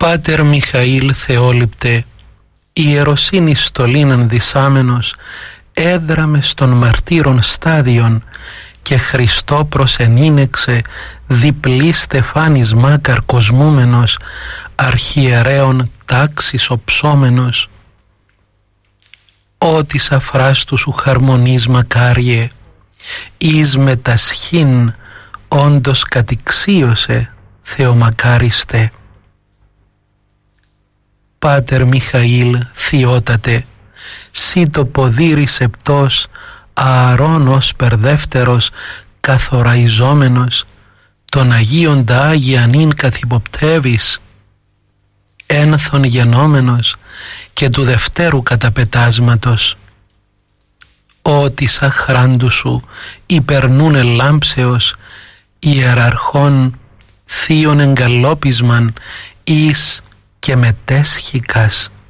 Πάτερ Μιχαήλ Θεόληπτε, ιεροσύνη στολήν δισάμενος, έδραμε στον μαρτύρων στάδιον και Χριστό προσενήνεξε διπλή στεφάνισμα καρκοσμούμενος, αρχιερέων τάξης οψόμενος. Ω της αφράστου σου χαρμονής μακάριε, εις μετασχήν όντως κατηξίωσε Θεομακάριστε. Πάτερ Μιχαήλ Θειότατε, σύ το ποδήρι σεπτός, ααρώνος περδεύτερος καθοραϊζόμενος, τον Αγίοντα Άγιαν ειν καθυποπτεύεις, ένθον γενόμενος και του δευτέρου καταπετάσματος. Ω της αχράντου σου υπερνούνε λάμψεως, ιεραρχών θείων εγκαλόπισμαν εις και μετέσχικας.